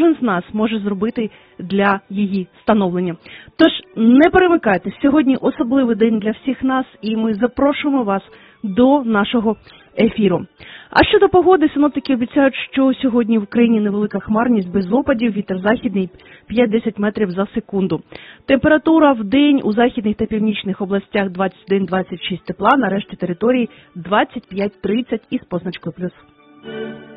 кожен з нас може зробити для її встановлення. Тож не перемикайтесь, сьогодні особливий день для всіх нас, і ми запрошуємо вас до нашого ефіру. А щодо погоди, синоптики обіцяють, що сьогодні в Україні невелика хмарність, без опадів, вітер західний 5-10 метрів за секунду. Температура в день у західних та північних областях 21-26 тепла, на решті території 25-30 із позначкою плюс.